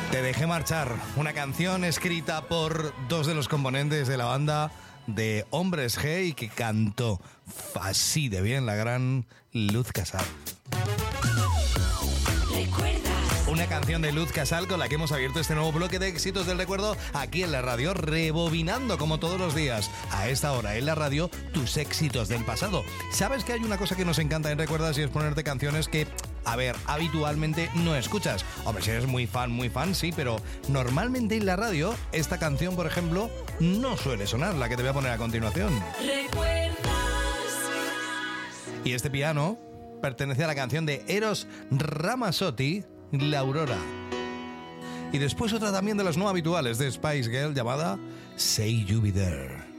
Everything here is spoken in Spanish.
Te dejé marchar, una canción escrita por dos de los componentes de la banda de Hombres G y que cantó así de bien la gran Luz Casal. Una canción de Luz Casal con la que hemos abierto este nuevo bloque de éxitos del recuerdo aquí en la radio, rebobinando como todos los días a esta hora en la radio tus éxitos del pasado. ¿Sabes que hay una cosa que nos encanta en Recuerdas y es ponerte canciones que, a ver, habitualmente no escuchas? Hombre, si eres muy fan, sí, pero normalmente en la radio esta canción, por ejemplo, no suele sonar, la que te voy a poner a continuación. ¿Recuerdas? Y este piano pertenece a la canción de Eros Ramazzotti, La Aurora. Y después otra también de las no habituales de Spice Girl llamada Say You Be There.